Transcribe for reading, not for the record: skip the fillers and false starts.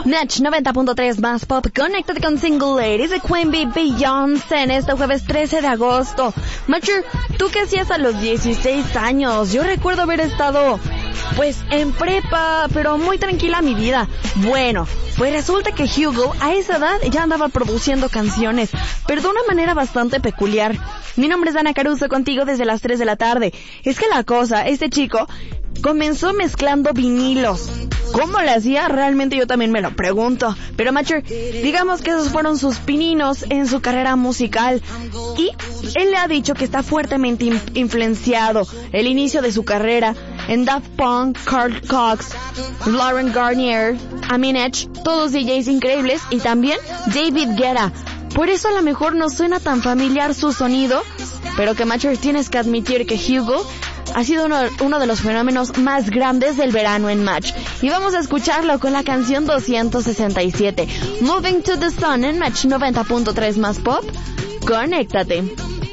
Match 90.3 más pop. Conéctate con Single Ladies de Queen Bee Beyoncé en este jueves 13 de agosto. Matcher, ¿tú qué hacías a los 16 años? Yo recuerdo haber estado, pues, en prepa, pero muy tranquila mi vida. Bueno, pues resulta que Hugo a esa edad ya andaba produciendo canciones, pero de una manera bastante peculiar. Mi nombre es Ana Caruso, contigo desde las 3 de la tarde. Es que la cosa, este chico comenzó mezclando vinilos. ¿Cómo lo hacía? Realmente yo también me lo pregunto. Pero Matcher, digamos que esos fueron sus pininos en su carrera musical. Y él le ha dicho que está fuertemente influenciado el inicio de su carrera en Daft Punk, Carl Cox, Lauren Garnier, Amin Edge, todos DJs increíbles, y también David Guetta. Por eso a lo mejor no suena tan familiar su sonido, pero que Matcher, tienes que admitir que Hugo ha sido uno de los fenómenos más grandes del verano en Match. Y vamos a escucharlo con la canción 267, Moving to the Sun en Match 90.3 más pop. Conéctate.